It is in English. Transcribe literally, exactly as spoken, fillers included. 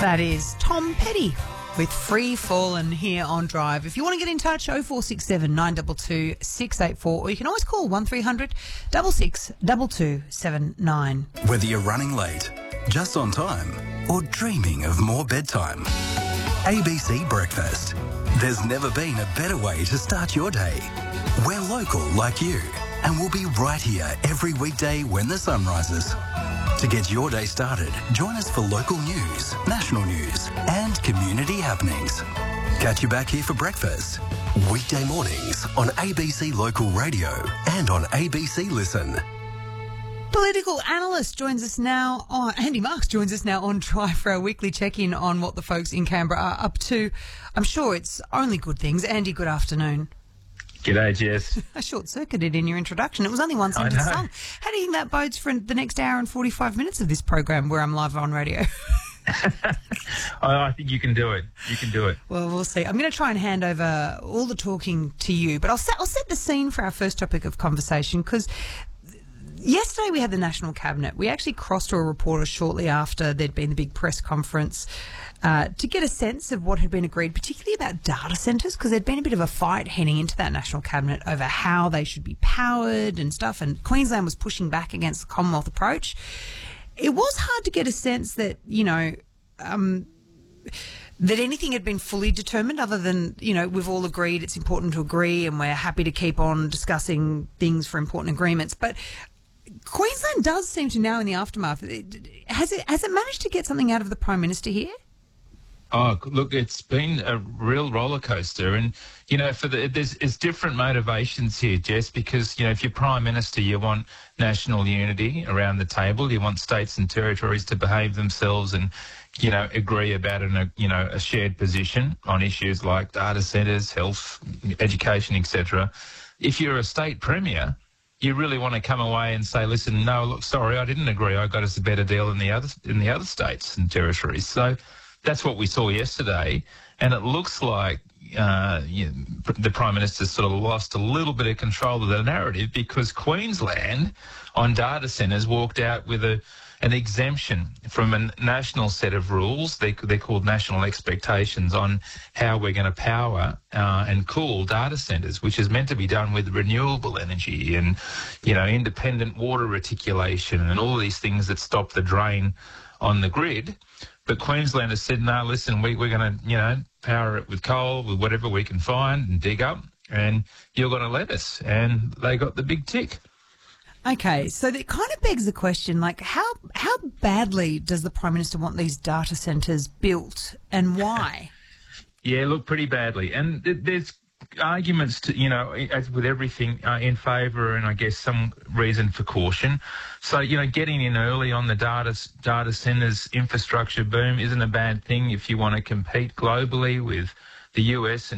That is Tom Petty with Free Fallin' here on Drive. If you want to get in touch, oh four six seven, nine two two, six eight four, or you can always call one three hundred, six six two two seven nine. Whether you're running late, just on time, or dreaming of more bedtime, A B C Breakfast. There's never been a better way to start your day. We're local like you, and we'll be right here every weekday when the sun rises. To get your day started, join us for local news, national news, and community happenings. Catch you back here for breakfast. Weekday mornings on A B C Local Radio and on A B C Listen. Political analyst joins us now. Oh, Andy Marks joins us now on Drive for our weekly check-in on what the folks in Canberra are up to. I'm sure it's only good things. Andy, good afternoon. G'day, Jess. I short-circuited in your introduction. It was only one sentence long. How do you think that bodes for the next hour and forty-five minutes of this program where I'm live on radio? I think you can do it. You can do it. Well, we'll see. I'm going to try and hand over all the talking to you, but I'll set, I'll set the scene for our first topic of conversation because yesterday we had the National Cabinet. We actually crossed to a reporter shortly after there'd been the big press conference uh, to get a sense of what had been agreed, particularly about data centres, because there'd been a bit of a fight heading into that National Cabinet over how they should be powered and stuff, and Queensland was pushing back against the Commonwealth approach. It was hard to get a sense that, you know, um, that anything had been fully determined other than, you know, we've all agreed it's important to agree and we're happy to keep on discussing things for important agreements. But Queensland does seem to now, in the aftermath, has it has it managed to get something out of the Prime Minister here? Oh, look, it's been a real roller coaster, and you know, for the there's, there's different motivations here, Jess. Because you know, if you're Prime Minister, you want national unity around the table. You want states and territories to behave themselves and, you know, agree about an, you know, a shared position on issues like data centres, health, education, et cetera. If you're a state premier, you really want to come away and say, listen, no, look, sorry, I didn't agree. I got us a better deal in the other in the other states and territories. So that's what we saw yesterday, and it looks like uh, you know, the Prime Minister sort of lost a little bit of control of the narrative because Queensland, on data centres, walked out with a an exemption from a national set of rules. They, they're called national expectations on how we're going to power uh, and cool data centres, which is meant to be done with renewable energy and, you know, independent water reticulation and all these things that stop the drain on the grid. But Queensland has said, no, listen, we, we're going to, you know, power it with coal, with whatever we can find and dig up, and you're going to let us. And they got the big tick. Okay, so that kind of begs the question, like, how how badly does the Prime Minister want these data centres built, and why? Yeah, look, pretty badly. And th- there's arguments, to, you know, as with everything, uh, in favour and I guess some reason for caution. So, you know, getting in early on the data data centres infrastructure boom isn't a bad thing if you want to compete globally with the U S and